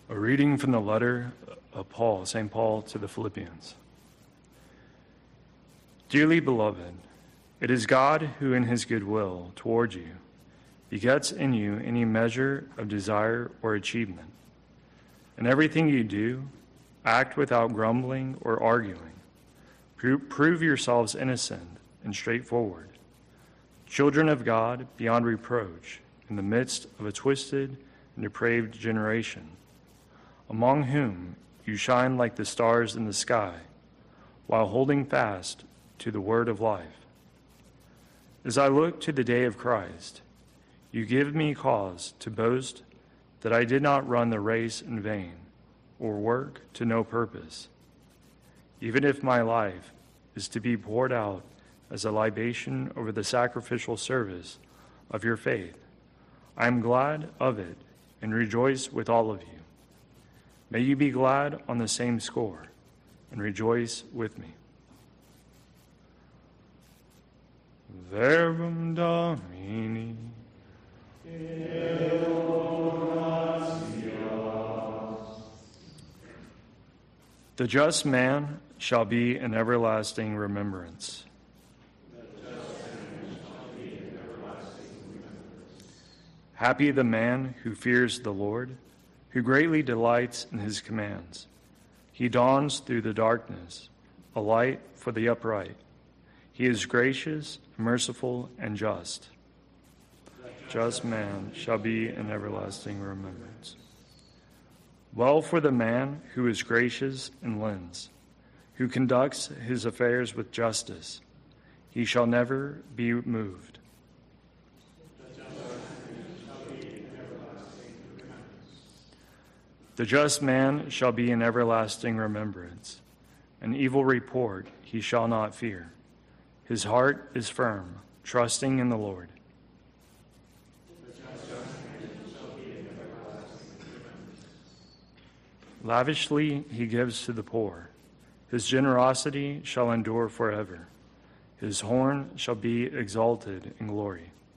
A reading from the letter of St. Paul to the Philippians. Dearly beloved, it is God who in his good will toward you begets in you any measure of desire or achievement. In everything you do, act without grumbling or arguing. Prove yourselves innocent and straightforward, children of God beyond reproach in the midst of a twisted and depraved generation, among whom you shine like the stars in the sky, while holding fast to the word of life. As I look to the day of Christ, you give me cause to boast that I did not run the race in vain, or work to no purpose. Even if my life is to be poured out as a libation over the sacrificial service of your faith, I am glad of it and rejoice with all of you. May you be glad on the same score and rejoice with me. Verbum Domini. The just man shall be an everlasting remembrance. Happy the man who fears the Lord, who greatly delights in his commands. He dawns through the darkness, a light for the upright. He is gracious, merciful, and just. Just man shall be an everlasting remembrance. Well for the man who is gracious and lends, who conducts his affairs with justice. He shall never be moved. The just man shall be an everlasting remembrance. An evil report he shall not fear. His heart is firm, trusting in the Lord. Lavishly he gives to the poor. His generosity shall endure forever. His horn shall be exalted in glory.